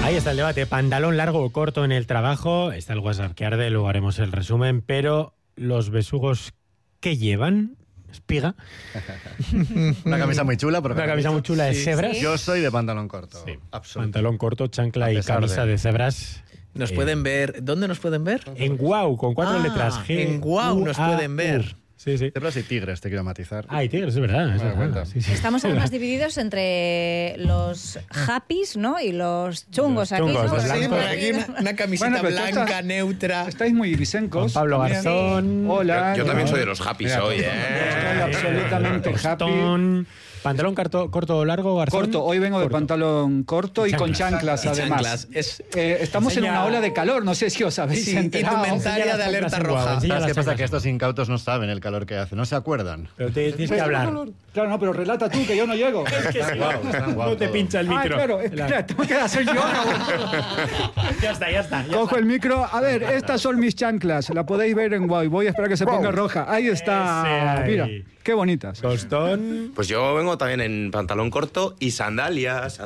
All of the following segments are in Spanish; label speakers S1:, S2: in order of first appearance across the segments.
S1: Ahí está el debate, pantalón largo o corto en el trabajo. Está el WhatsApp que arde, luego haremos el resumen. Pero los besugos, ¿qué llevan? Espiga.
S2: Una camisa muy chula.
S1: Una camisa muy chula de cebras.
S2: Sí. Yo soy de pantalón corto.
S1: Sí.
S2: Absoluto.
S1: Pantalón corto, chancla y camisa de cebras.
S3: Nos pueden ver. ¿Dónde nos pueden ver?
S1: En Guau, con 4 letras. G.
S3: En Guau nos pueden ver.
S1: Sí, sí.
S2: Cebras y tigres, te quiero matizar.
S1: Ah, y tigres, es verdad. Es verdad. Sí, sí.
S4: Estamos además divididos entre los happys, ¿no? Y los chungos aquí.
S1: Chungos,
S4: ¿no?
S1: los
S3: Sí,
S1: blancos.
S3: por aquí una camiseta blanca, neutra.
S5: Estáis muy irisencos.
S1: Juan Pablo
S5: también.
S1: Garzón.
S5: Hola.
S6: Yo también soy de los happy hoy,
S5: Estoy absolutamente happy.
S1: Tostón. ¿Pantalón corto o largo, Garzón?
S5: Corto, hoy vengo de pantalón corto y con chanclas
S3: Y
S5: además.
S3: chanclas.
S5: Estamos en una ola de calor, no sé si os habéis enterado.
S3: Indumentaria de alerta roja.
S1: Enseña
S2: ¿Sabes
S1: las
S2: qué pasa?
S1: chanclas.
S2: Que estos incautos no saben el calor que hace, no se acuerdan.
S1: Pero tienes que hablar.
S5: Claro, no, pero relata tú que yo no llego.
S2: Están guapos.
S1: No te pincha el micro.
S5: Claro, espera, tengo que hacer yo.
S1: Ya está.
S5: Cojo el micro. A ver, estas son mis chanclas. La podéis ver en Guay. Voy a esperar que se ponga roja. Ahí está.
S1: Ese ahí.
S5: Mira, qué bonitas.
S1: Tostón.
S6: Pues yo vengo también en pantalón corto y sandalias.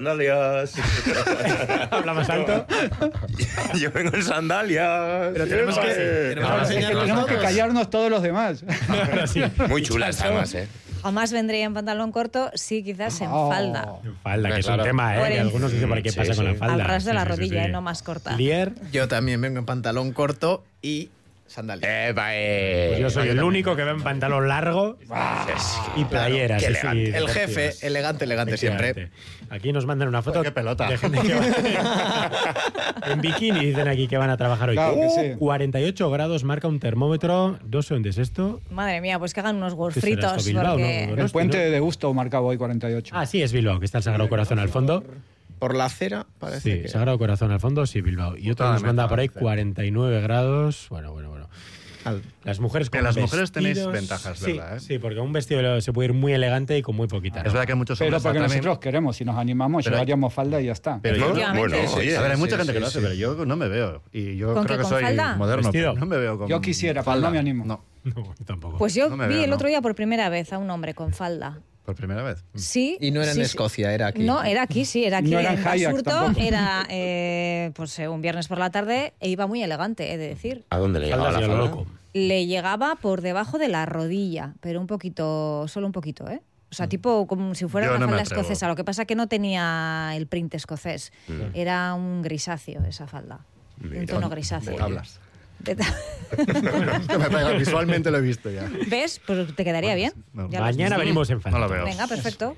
S1: Habla más alto.
S6: Yo vengo en sandalias.
S3: Pero tenemos que
S5: Es que
S3: enseñarnos
S5: tenemos que
S3: todos.
S5: callarnos todos los demás.
S1: Ahora sí.
S6: Muy chulas además, ¿eh?
S4: Jamás vendría en pantalón corto, sí, quizás en falda.
S1: En falda, que es
S6: Claro.
S1: un tema,
S4: Por
S1: que
S4: en-
S1: algunos dicen por qué
S6: Sí,
S1: pasa con
S6: sí.
S1: la falda.
S4: Al ras de la
S1: Sí, sí,
S4: rodilla,
S1: sí.
S4: no más corta.
S1: Lier.
S3: Yo también vengo en pantalón corto y sandalias.
S1: Pues yo soy el único que ve en pantalón largo y playeras.
S6: Qué
S1: sí,
S6: elegante.
S1: sí,
S3: El jefe,
S1: deportivas.
S3: elegante siempre.
S1: Efectivamente. Aquí nos mandan una foto
S2: Qué pelota.
S1: de gente que va en bikini, dicen aquí que van a trabajar hoy.
S5: Claro que sí.
S1: 48 grados marca un termómetro. No sé dónde es esto.
S4: Madre mía, pues que hagan unos huevos
S1: ¿Qué será
S4: fritos.
S1: esto, Bilbao,
S4: Porque...
S1: no?
S5: El puente de Deusto marcaba hoy 48.
S1: Ah, sí, es Bilbao, que está el Sagrado Corazón al fondo.
S3: Por la acera, parece
S1: Sí,
S3: que...
S1: Sagrado Corazón al fondo, sí, Bilbao. Y otro nos manda por ahí 49 grados. Bueno. Las mujeres con
S2: En las mujeres tenéis
S1: vestidos-
S2: ventajas,
S1: sí,
S2: ¿verdad, eh?
S1: Sí, porque un vestido se puede ir muy elegante y con muy poquita.
S2: Es verdad que hay muchos
S5: Pero
S2: hombres
S5: porque
S2: también.
S5: nosotros queremos, si nos animamos,
S2: Pero-
S5: llevaríamos falda y ya está.
S2: Pero yo,
S4: Efectivamente.
S6: Bueno, oye,
S2: a ver, hay mucha gente
S3: sí,
S2: que lo hace,
S3: sí.
S2: pero yo no me veo. Y yo
S4: ¿Con
S2: creo
S4: qué,
S2: que
S4: con
S2: soy
S4: falda?
S2: moderno,
S1: ¿Vestido?
S2: pero no me veo con
S5: Yo quisiera, pero
S2: falda.
S5: no me animo.
S2: No,
S1: No, yo tampoco.
S4: Pues yo
S2: No me
S4: vi
S2: veo,
S4: el
S2: ¿no?
S4: otro día por primera vez a un hombre con falda.
S2: por primera vez.
S4: Sí.
S3: Y no era en
S4: sí,
S3: Escocia, era aquí.
S4: No, era aquí, sí, era aquí.
S5: No era en
S4: en
S5: Hayak
S4: Basurto,
S5: tampoco.
S4: era un viernes por la tarde e iba muy elegante, he de decir.
S6: ¿A dónde le llegaba
S1: Falda
S6: la
S1: sí, a lo
S6: falda?
S1: loco.
S4: Le llegaba por debajo de la rodilla, pero un poquito, solo un poquito, ¿eh? O sea, tipo como si fuera
S2: Yo
S4: una
S2: no me
S4: falda
S2: atrevo.
S4: escocesa. Lo que pasa que no tenía el print escocés. Era un grisáceo esa falda. Un tono grisáceo.
S2: ¿De qué hablas?
S4: De-
S2: Es que me pega, visualmente lo he visto ya.
S4: ¿Ves? Pues te quedaría bien.
S2: no.
S4: Ya lo has
S1: Mañana
S4: visto.
S1: venimos en falda.
S2: No lo veo.
S4: Venga, perfecto.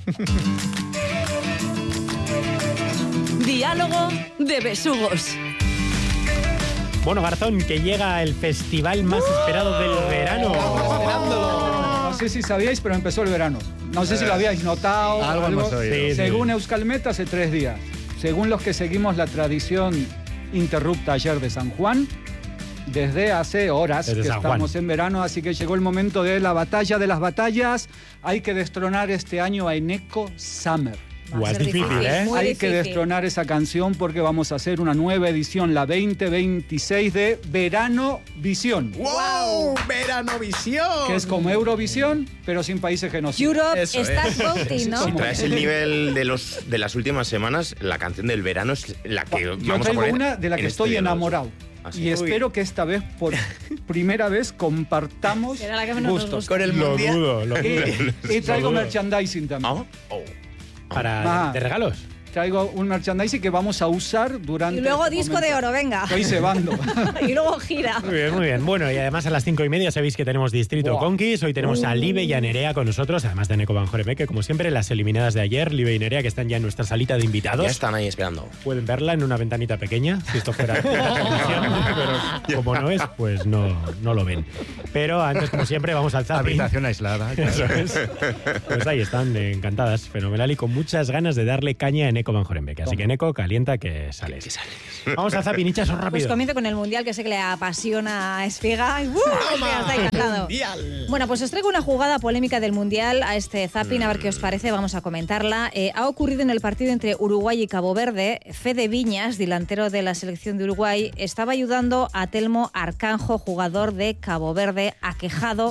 S7: Diálogo de besugos.
S1: Bueno, Garzón, que llega el festival más esperado del verano.
S5: No sé si sabíais, pero empezó el verano. No sé si lo habíais notado.
S2: Algo hemos oído.
S1: Sí, sí.
S5: Según Euskalmet, hace 3 días. Según los que seguimos la tradición interrupta ayer de San Juan, desde hace horas
S1: Desde
S5: que
S1: San Juan.
S5: estamos en verano, así que llegó el momento de la batalla de las batallas. Hay que destronar este año a Eneco Summer.
S4: Va a
S1: Guau, es
S4: ser
S1: difícil, ¿eh?
S4: muy
S5: Hay que
S4: difícil.
S5: destronar esa canción porque vamos a hacer una nueva edición, la 2026 de Verano Visión,
S3: ¡Wow! ¡Verano Visión!
S5: que es como Eurovisión, pero sin países genocidas.
S4: Europe
S3: Eso es.
S4: Start Voting, ¿no?
S6: Si traes el nivel de las últimas semanas, la canción del verano es la que
S5: Yo
S6: vamos a
S5: traigo
S6: poner
S5: una de la
S6: en
S5: que
S6: este
S5: estoy
S6: diálogo.
S5: enamorado.
S6: ¿Ah, sí?
S5: Y espero que esta vez, por primera vez, compartamos
S4: Será la que menos nos
S5: gustos.
S4: gusta.
S3: Con el
S1: Lo
S3: mundial.
S1: dudo, lo dudo.
S5: Y traigo
S1: Lo dudo.
S5: merchandising también.
S6: ¿Ah? Oh.
S1: Para
S5: Ah.
S1: de regalos.
S5: Traigo un merchandising que vamos a usar durante...
S4: Y luego
S5: este
S4: disco de
S5: momento.
S4: oro, venga.
S5: Estoy cebando.
S4: Y luego gira.
S1: Muy bien, muy bien. Bueno, y además a las 5:30 sabéis que tenemos Distrito
S5: Buah.
S1: Conquis. Hoy tenemos a Libe y a Nerea con nosotros, además de Neko Banjoreme, que como siempre, las eliminadas de ayer, Libe y Nerea, que están ya en nuestra salita de invitados.
S6: Ya están ahí esperando.
S1: Pueden verla en una ventanita pequeña, si esto fuera pero como no es, pues no lo ven. Pero antes, como siempre, vamos al zapping.
S2: Habitación aislada.
S1: Eso es. Pues ahí están, encantadas, fenomenal y con muchas ganas de darle caña a Neko Banjorembe. Así que Neko, calienta que sales. Vamos al zapping, hinchas, rápido.
S4: Pues comienzo con el Mundial, que sé que le apasiona a Espiga. Espiga está encantado.
S3: Mundial.
S4: Bueno, pues os traigo una jugada polémica del Mundial a este zapping, a ver qué os parece, vamos a comentarla. Ha ocurrido en el partido entre Uruguay y Cabo Verde. Fede Viñas, delantero de la selección de Uruguay, estaba ayudando a Telmo Arcanjo, jugador de Cabo Verde, aquejado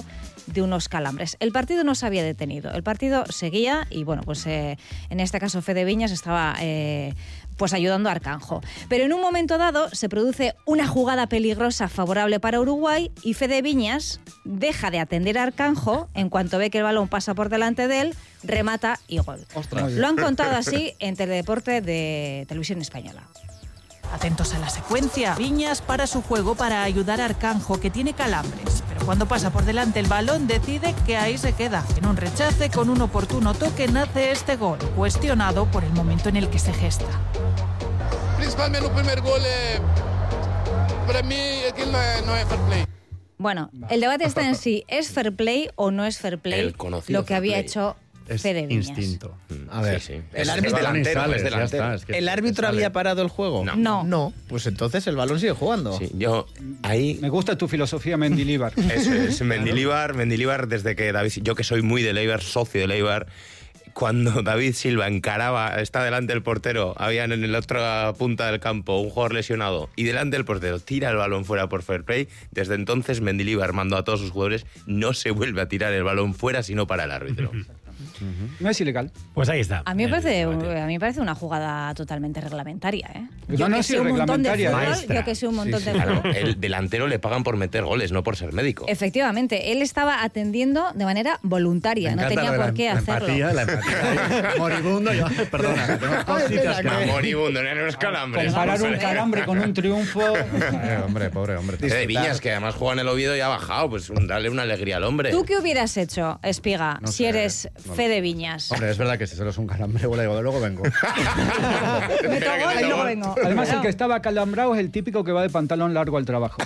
S4: de unos calambres. El partido no se había detenido, el partido seguía y bueno, pues en este caso Fede Viñas estaba pues ayudando a Arcanjo. Pero en un momento dado se produce una jugada peligrosa favorable para Uruguay y Fede Viñas deja de atender a Arcanjo en cuanto ve que el balón pasa por delante de él, remata y gol.
S3: Ostras.
S4: Lo han contado así en Teledeporte de Televisión Española.
S8: Atentos a la secuencia. Viñas para su juego para ayudar a Arcanjo, que tiene calambres. Pero cuando pasa por delante el balón, decide que ahí se queda. En un rechace, con un oportuno toque, nace este gol, cuestionado por el momento en el que se gesta.
S9: Principalmente el primer gol, para mí, aquel no es fair play.
S4: Bueno, el debate está en si es fair play o no es fair play
S6: El conocido
S4: lo que
S6: fair
S4: había
S6: play.
S4: hecho
S2: Es
S4: Fede Viñas.
S2: instinto.
S3: A ver,
S6: Sí, sí.
S3: el
S6: Es
S3: árbitro,
S6: delantero,
S2: sales,
S6: es
S2: ya
S6: delantero.
S2: está, es que
S3: ¿el árbitro
S2: sale.
S3: había parado el juego?
S4: No.
S3: No, pues entonces el balón sigue jugando.
S6: Sí, yo ahí...
S5: Me gusta tu filosofía, Mendilibar.
S6: Eso es, Mendilibar, desde que David... Yo que soy muy de Eibar, socio de Eibar, cuando David Silva encaraba, está delante del portero, había en la otra punta del campo un jugador lesionado y delante del portero tira el balón fuera por fair play, desde entonces Mendilibar mandó a todos sus jugadores, no se vuelve a tirar el balón fuera sino para el árbitro.
S5: No es ilegal.
S1: Pues ahí está.
S4: A mí, me
S1: El debate.
S4: parece una jugada totalmente reglamentaria, ¿eh?
S5: No, no,
S4: que
S5: sí,
S4: sé un montón de
S5: reglamentaria.
S4: fútbol,
S1: Maestra.
S4: yo que sé un montón de
S6: Claro,
S4: fútbol.
S6: el delantero le pagan por meter goles, no por ser médico.
S4: Efectivamente, él estaba atendiendo de manera voluntaria,
S2: Me
S4: no
S2: encanta
S4: tenía
S2: lo de
S4: por qué
S2: la
S4: hacerlo.
S2: empatía, la empatía. Moribundo, yo, perdona, que tengo cositas que...
S6: Moribundo, no los calambres.
S5: Comparar un
S6: hombre.
S5: calambre con un triunfo.
S2: Hombre, pobre hombre.
S6: De Viñas, que además juega en el Oviedo y ha bajado, pues darle una alegría al hombre.
S4: ¿Tú qué hubieras hecho, Espiga,
S2: No
S4: si
S2: sé,
S4: eres
S2: no lo
S4: Fede Viñas?
S2: Hombre, es verdad que si solo es un calambre, luego vengo.
S4: Me tocó y luego vengo.
S5: Además, el
S4: Bueno.
S5: que estaba calambrado es el típico que va de pantalón largo al trabajo.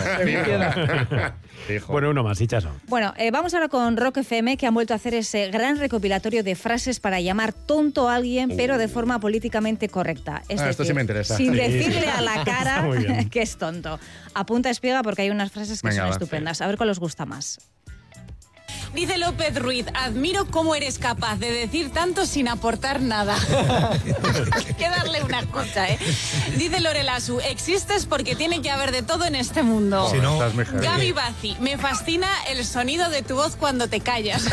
S2: Fijo.
S1: Bueno, uno más, Hichazo.
S4: Bueno, vamos ahora con Rock FM, que han vuelto a hacer ese gran recopilatorio de frases para llamar tonto a alguien, pero de forma políticamente correcta. Es
S2: Ah,
S4: decir,
S2: esto sí me interesa.
S4: sin
S2: Sí,
S4: decirle a la cara
S1: Está muy bien.
S4: que es tonto. Apunta, Espiga, porque hay unas frases que
S2: Venga,
S4: son
S2: va,
S4: estupendas. A ver cuál os gusta más.
S7: Dice López Ruiz, admiro cómo eres capaz de decir tanto sin aportar nada. Hay que darle una escucha, ¿eh? Dice Lorelasu, existes porque tiene que haber de todo en este mundo.
S2: Si no, estás mejor.
S7: Gaby Bazzi, me fascina el sonido de tu voz cuando te callas.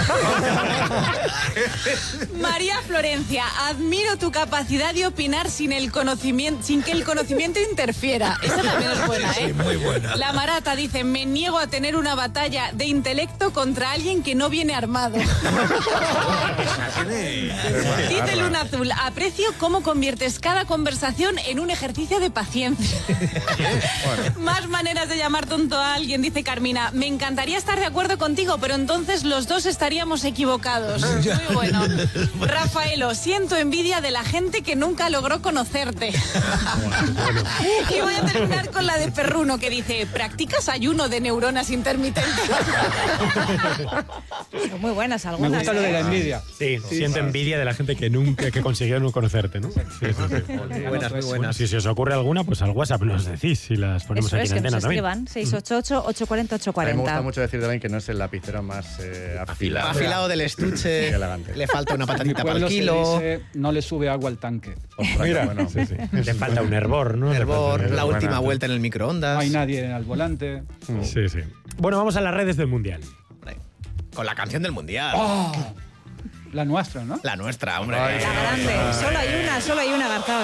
S7: María Florencia, admiro tu capacidad de opinar sin que el conocimiento interfiera. Esa también es buena, ¿eh?
S10: muy buena.
S7: La Marata dice, me niego a tener una batalla de intelecto contra alguien que no viene armado. Dice Luna Azul, aprecio cómo conviertes cada conversación en un ejercicio de paciencia. Más maneras de llamar tonto a alguien, dice Carmina. Me encantaría estar de acuerdo contigo, pero entonces los dos estaríamos equivocados. Muy bueno. Rafaelo, siento envidia de la gente que nunca logró conocerte. Y voy a terminar con la de Perruno, que dice, ¿practicas ayuno de neuronas intermitentes?
S4: Son muy buenas
S5: Me
S4: algunas.
S5: gusta lo de la envidia.
S1: Sí, siento envidia de la gente que consiguió no conocerte, ¿no? Sí, sí, sí.
S3: Muy buenas, muy
S1: Bueno,
S3: buenas.
S1: si se os ocurre alguna, pues al WhatsApp nos decís y las ponemos
S4: Eso
S1: aquí
S4: es,
S1: en
S4: que nos
S1: antena también.
S4: escriban. 688-840-840.
S2: A mí me gusta mucho decir también que no es el lapicero más afilado.
S3: Afilado del
S2: Qué
S3: estuche,
S2: elegante.
S3: le falta una
S5: En mi
S3: patatita para
S5: pueblo
S3: el
S5: se
S3: kilo.
S5: dice, no le sube agua al tanque.
S2: Ostras,
S1: Mira,
S2: bueno,
S1: sí, sí. Le falta un hervor, ¿no? Le falta un
S3: Hervor, la
S1: hervor.
S3: última vuelta en el
S5: No
S3: microondas.
S5: hay nadie al volante.
S1: Sí, sí. Bueno, vamos a las redes del Mundial.
S3: Con la canción del Mundial.
S5: Oh, la nuestra, ¿no?
S3: La nuestra, hombre.
S4: La grande. Solo hay una, Garzón.